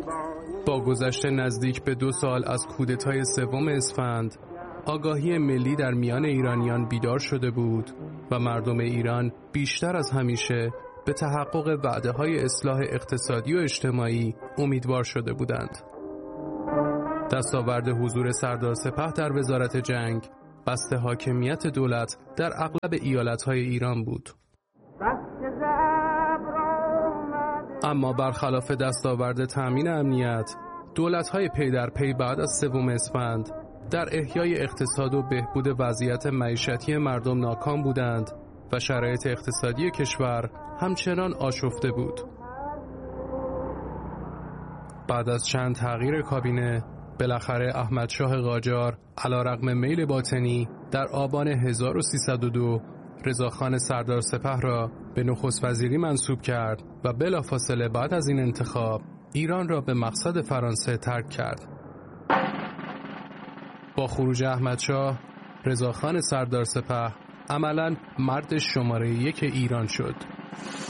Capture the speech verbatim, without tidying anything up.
با گذشت نزدیک به دو سال از کودتای سوم اسفند، آگاهی ملی در میان ایرانیان بیدار شده بود و مردم ایران بیشتر از همیشه به تحقق وعده‌های اصلاح اقتصادی و اجتماعی امیدوار شده بودند. دستاورد حضور سردار سپه در وزارت جنگ بست حاکمیت دولت در اغلب ایالت‌های ایران بود. اما برخلاف دستاورد تأمین امنیت، دولت‌های پی در پی بعد از سوم اسفند در احیای اقتصاد و بهبود وضعیت معیشتی مردم ناکام بودند و شرایط اقتصادی کشور همچنان آشفته بود. بعد از چند تغییر کابینه، بالاخره احمدشاه قاجار علیرغم میل باطنی در آبان هزار و سیصد و دو رضاخان سردار سپه را به نخست وزیری منصوب کرد و بلافاصله بعد از این انتخاب ایران را به مقصد فرانسه ترک کرد. با خروج احمدشاه، رضاخان سردار سپه عملاً مرد شماره یک ایران شد.